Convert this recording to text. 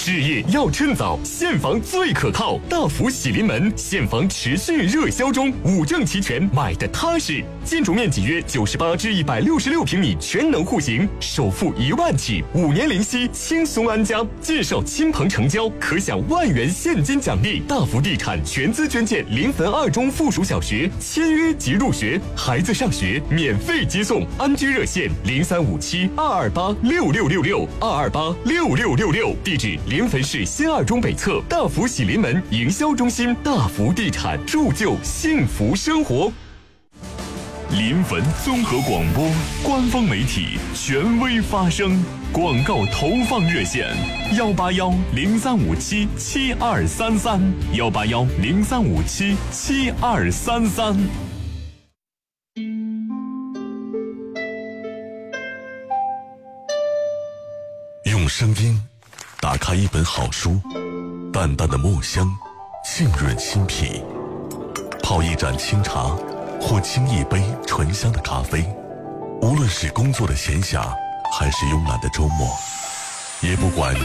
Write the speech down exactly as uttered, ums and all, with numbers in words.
置业要趁早，现房最可靠。大福喜临门，现房持续热销中，五证齐全，买的踏实。建筑面积约九十八至一百六十六平米，全能户型，首付一万起，五年零息，轻松安家。介绍亲朋成交，可享万元现金奖励。大福地产全资捐建临汾二中附属小学，签约即入学，孩子上学免费接送。安居热线零三五七二二八六六六六二二八六六六六，地址临汾市新二中北侧大福喜临门营销中心。大福地产，铸就幸福生活。 临汾综合广播官方媒体，权威发声。广告投放热线：幺八幺零三五七七二三三，幺八幺零三五七七二三三。 用声音打开一本好书，淡淡的墨香浸润心脾，泡一盏清茶或沏一杯醇香的咖啡，无论是工作的闲暇还是慵懒的周末，也不管